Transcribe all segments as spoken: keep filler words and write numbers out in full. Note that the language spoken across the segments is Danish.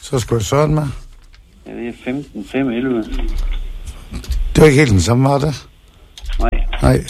Så skal jeg Søren med. Ja, det er femten fem elleve. Det var ikke helt den samme, var det? Nej. Nej.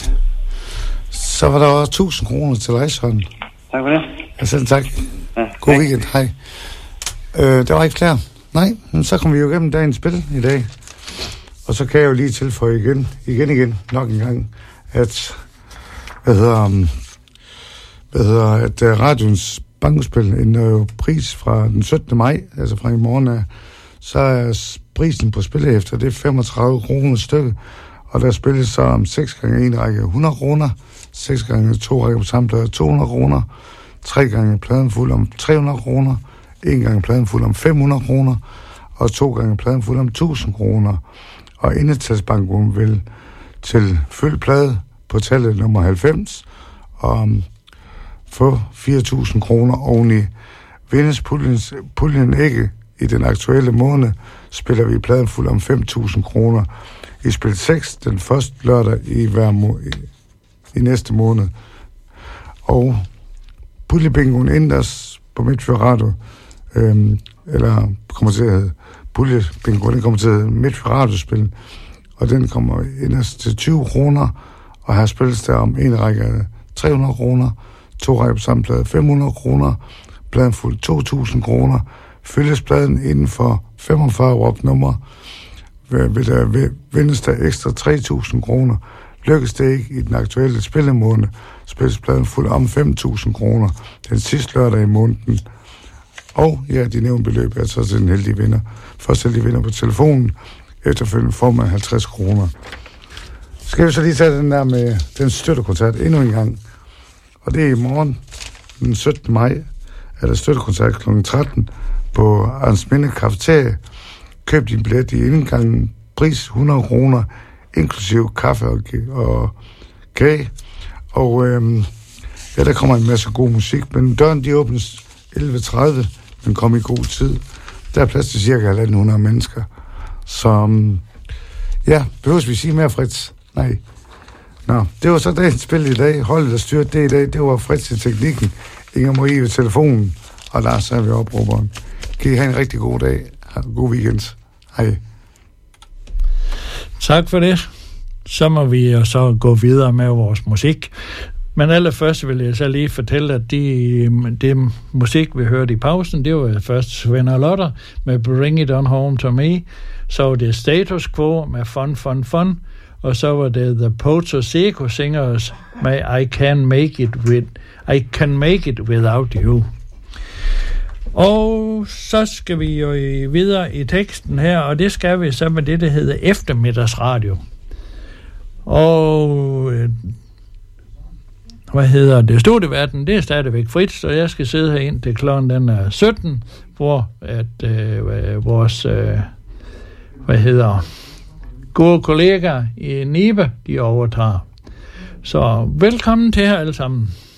Så var der også tusind kroner til dig, Søren. Tak for det. Ja, selv tak. Ja, God tak. weekend, hej. Øh, der var ikke flere. Nej, men så kommer vi jo igennem dagens spil i dag. Og så kan jeg jo lige tilføje igen, igen igen, nok en gang, at, hvad hedder, um, hvad hedder, at uh, radions bankospil en uh, pris fra den syttende maj, altså fra i morgen af, så er prisen på spillehæfter, det er femogtredive kroner stykke, og der spilles så om seks gange en række hundrede kroner, seks gange to rækker på samme plade to hundrede kroner, tre gange pladen fuld om tre hundrede kroner, en gang pladen fuld om fem hundrede kroner, og to gange pladen fuld om tusind kroner. Og Indetalsbanken vil til følg plade på tallet nummer halvfems og få fire tusind kroner oveni. Vindes puljen ikke i den aktuelle måned, spiller vi pladen fuld om fem tusind kroner. I spil seks den første lørdag i hver må- i, i næste måned. Og puljebingoen ændres på Midtfyr Radio, øhm, eller kommer til at hedde puljebingoen, den kommer til at hedde Midtfyr Radio-spil, og den kommer ændres til tyve kroner, og her spilles der om en række tre hundrede kroner, to rækker på samme plade fem hundrede kroner, pladen fuld to tusind kroner, følges pladen inden for femogfyrre watt-nummer, vil der vindes der ekstra tre tusind kroner. Lykkes det ikke i den aktuelle spillemåned, spilles pladen fuld om fem tusind kroner den sidste lørdag i måneden. Og ja, de nævnte beløb er så til den heldige vinder. Først heldige vinder på telefonen, efterfølgende får man halvtreds kroner. Skal vi så lige tage den der med den støttekoncert endnu en gang. Og det er i morgen, den syttende maj, er der støttekoncert klokken tretten på Arns Minde Cafeteria. Køb din billet i indgangen, pris hundrede kroner, inklusive kaffe og, og kage. Og øhm, ja, der kommer en masse god musik, men døren de åbnes elleve tredive, men kom i god tid. Der er plads til cirka halvanden hundrede mennesker. Så um, ja, behøver vi sige mere, Fritz? Nej. Nå, det var så dagens spil i dag. Holdet, der styrte det i dag, det var Fritz i teknikken. Inger Marie ved telefonen, og Lars er ved opråberen. Kan I have en rigtig god dag. God weekend. Hej. Tak for det. Så må vi så gå videre med vores musik. Men allerførst vil jeg så lige fortælle, at de, det musik, vi hørte i pausen, det var først Svend og Lotter med Bring It On Home To Me. Så var det Status Quo med Fun, Fun, Fun. Og så var det The Poto Seco Singers med I Can Make It With I Can Make It Without You. Og så skal vi jo videre i teksten her, og det skal vi så med det, der hedder eftermiddagsradio. Og hvad hedder det? Studieverden, det er stadigvæk frit, så jeg skal sidde her ind til klokken den er sytten, hvor at øh, vores øh, hvad hedder gode kollegaer i Nibe, de overtager. Så velkommen til her alle sammen.